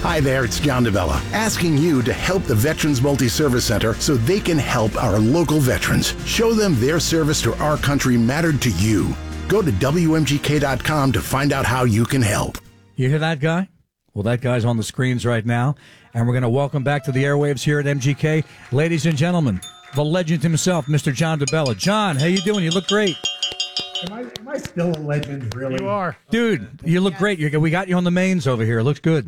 Hi there, it's John DeBella, asking you to help the Veterans Multi-Service Center so they can help our local veterans. Show them their service to our country mattered to you. Go to WMGK.com to find out how you can help. You hear that guy? Well, that guy's on the screens right now, and we're going to welcome back to the airwaves here at MGK. Ladies and gentlemen, the legend himself, Mr. John DeBella. John, how you doing? You look great. Am I still a legend, really? You are. Dude, you look great. We got you on the mains over here. It looks good.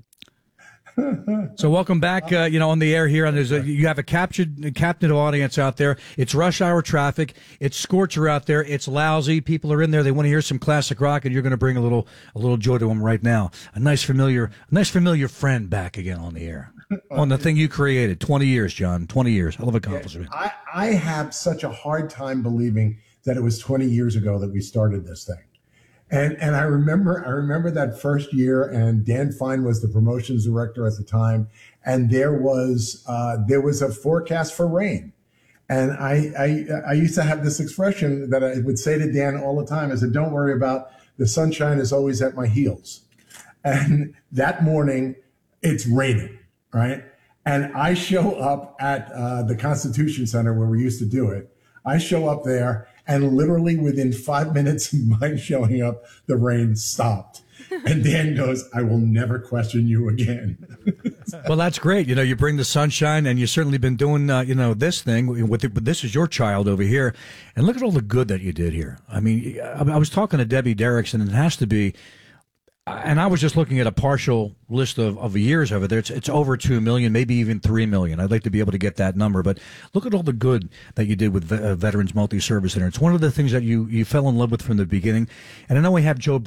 So welcome back, on the air here. And you have a captive audience out there. It's rush hour traffic. It's scorcher out there. It's lousy. People are in there. They want to hear some classic rock, and you're going to bring a little joy to them right now. A nice familiar friend back again on the air. On the thing you created. 20 years, John. 20 years. Hell of accomplishment. I have such a hard time believing that it was 20 years ago that we started this thing. And I remember that first year, and Dan Fine was the promotions director at the time, and there was a forecast for rain. And I used to have this expression that I would say to Dan all the time. I said, "Don't worry about the sunshine is always at my heels." And that morning, it's raining, right? And I show up at the Constitution Center where we used to do it. I show up there, and literally within 5 minutes of my showing up, the rain stopped. And Dan goes, "I will never question you again." Well, that's great. You bring the sunshine, and you've certainly been doing, this thing. But this is your child over here. And look at all the good that you did here. I mean, I was talking to Debbie Derrickson, and it has to be, and I was just looking at a partial list of years over there. It's over 2 million, maybe even 3 million. I'd like to be able to get that number. But look at all the good that you did with Veterans Multi-Service Center. It's one of the things that you fell in love with from the beginning. And I know we have Joe